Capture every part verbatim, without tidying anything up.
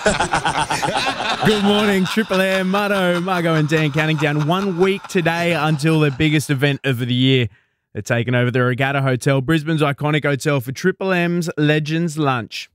Good morning, Triple M. Marto, Margo and Dan counting down one week today until the biggest event of the year. They're taking over the Regatta Hotel, Brisbane's iconic hotel, for Triple M's Legends Lunch.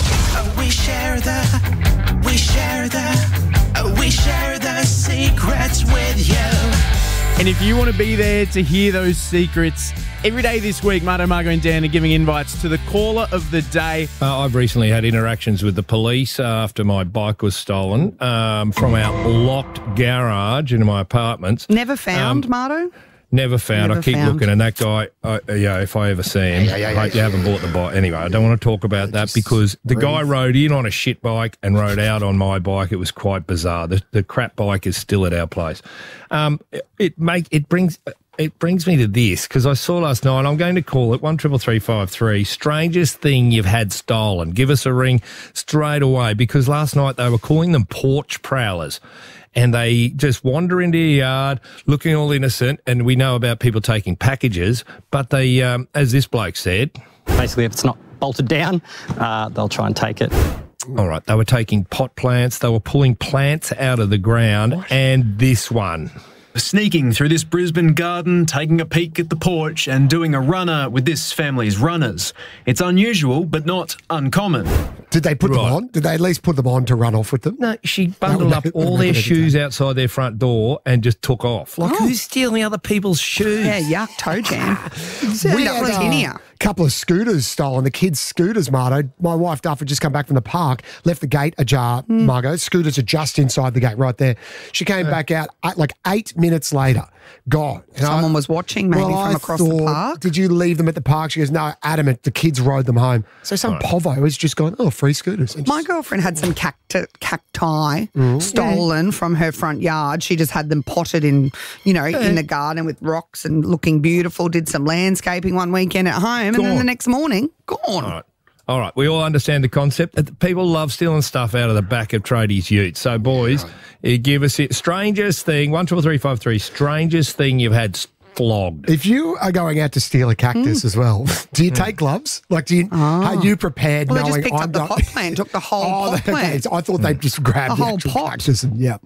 We share the, we share the, we share the secrets with you. And if you want to be there to hear those secrets, every day this week, Marto, Margo and Dan are giving invites to the caller of the day. Uh, I've recently had interactions with the police after my bike was stolen um, from our locked garage in my apartments. Never found, Um, Marto? Never found. Never I keep found. looking, and that guy, uh, yeah, if I ever see him, Yeah, yeah, yeah, I hope you yeah. haven't bought the bike. Anyway, I don't want to talk about that because the guy rode in on a shit bike and rode out on my bike. It was quite bizarre. The, the crap bike is still at our place. Um, it, it make it brings. It brings me to this because I saw last night. I'm going to call it one triple three five three. Strangest thing you've had stolen. Give us a ring straight away because last night they were calling them porch prowlers. And they just wander into your yard looking all innocent. And we know about people taking packages. But they, um, as this bloke said... Basically, if it's not bolted down, uh, they'll try and take it. All right, they were taking pot plants. They were pulling plants out of the ground. What? And this one... Sneaking through this Brisbane garden, taking a peek at the porch and doing a runner with this family's runners. It's unusual, but not uncommon. Did they put Right. them on? Did they at least put them on to run off with them? No, she bundled No, up no, all no, their no, no, shoes outside their front door and just took off. Like, Oh. who's stealing other people's shoes? Yeah, yuck, toe jam. We That had was in uh, here. a couple of scooters stolen, the kids' scooters, Marto. My wife, Duff, had just come back from the park, left the gate ajar, Hmm. Margo. Scooters are just inside the gate right there. She came back out at like eight minutes later, gone. And Someone I- was watching maybe well, from I across the thought, park. Did you leave them at the park? She goes, no, adamant. The kids rode them home. So some povo has just gone, oh, free scooters. And My just- girlfriend had some cacti, cacti Mm. stolen from her front yard. She just had them potted in, you know, in the garden with rocks and looking beautiful. Did some landscaping one weekend at home, and then Gone. the next morning, gone. All right. All right, we all understand the concept. that People love stealing stuff out of the back of tradies' utes. So, boys, eh, give us it. Strangest thing, one triple three five three. Strangest thing you've had flogged. If you are going out to steal a cactus Mm. as well, do you take gloves? Like, do you, are you prepared Well, they knowing just picked I'm up the not- pot plant, took the whole Oh, pot okay. plant. I thought they'd just grab The the, whole actual pot. cactus and yeah.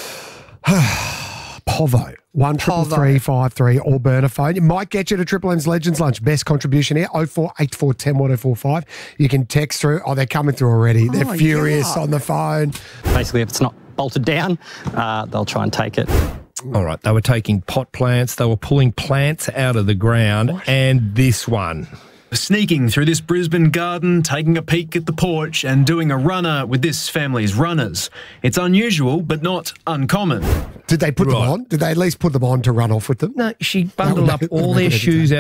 Povo, one triple Povo. three five three or burner phone. It might get you to Triple M's Legends Lunch. Best contribution here, oh four eight four one oh one oh four five. You can text through. Oh, they're coming through already. They're Oh, furious yeah. on the phone. Basically, if it's not bolted down, uh, they'll try and take it. All right, they were taking pot plants. They were pulling plants out of the ground. And this one... Sneaking through this Brisbane garden, taking a peek at the porch and doing a runner with this family's runners. It's unusual, but not uncommon. Did they put Right. them on? Did they at least put them on to run off with them? No, she bundled No, up no, all no, their no, no, shoes